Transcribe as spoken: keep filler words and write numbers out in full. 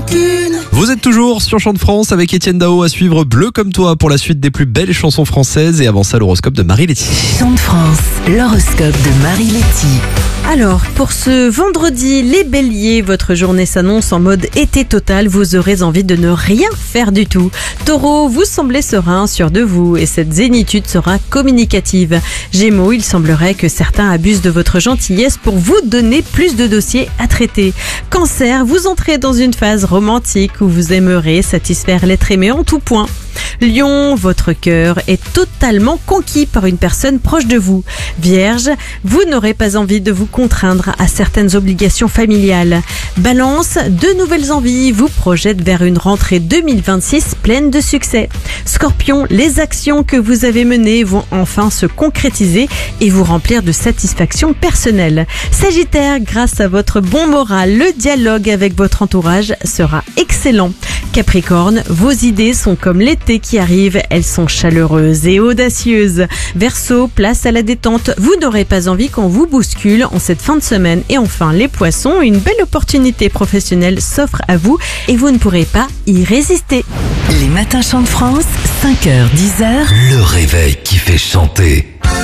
rancune. Vous êtes toujours sur Chant de France avec Étienne Dao à suivre Bleu comme toi pour la suite des plus belles chansons françaises et avant ça l'horoscope de Marie Letty. Chant de France, l'horoscope de Marie Letty. Alors, pour ce vendredi, les béliers, votre journée s'annonce en mode été total, vous aurez envie de ne rien faire du tout. Taureau, vous semblez serein, sûr de vous et cette zénitude sera communicative. Gémeaux, il semblerait que certains abusent de votre gentillesse pour vous donner plus de dossiers à traiter. Cancer, vous entrez dans une phase romantique où vous aimerez satisfaire l'être aimé en tout point. Lion, votre cœur est totalement conquis par une personne proche de vous. Vierge, vous n'aurez pas envie de vous contraindre à certaines obligations familiales. Balance, de nouvelles envies vous projettent vers une rentrée deux mille vingt-six pleine de succès. Scorpion, les actions que vous avez menées vont enfin se concrétiser et vous remplir de satisfaction personnelle. Sagittaire, grâce à votre bon moral, le dialogue avec votre entourage sera excellent. Capricorne, vos idées sont comme l'été qui arrive, elles sont chaleureuses et audacieuses. Verseau, place à la détente, vous n'aurez pas envie qu'on vous bouscule en cette fin de semaine. Et enfin, les poissons, une belle opportunité professionnelle s'offre à vous et vous ne pourrez pas y résister. Les matins Chant de France, cinq heures dix heures. Le réveil qui fait chanter.